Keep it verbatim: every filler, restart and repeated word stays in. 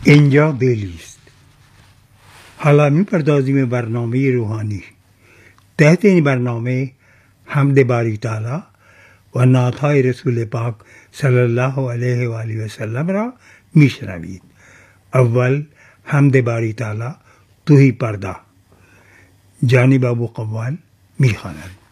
اینجا بلیست. حالا میپردازیم به برنامه روحانی. تحت این برنامه حمد باری تعالی و نعت‌های رسول پاک صلی الله علیه و آله و سلم را میشنوید. اول حمد باری تعالی توهی پرده. جانب ابو قوال میخواند.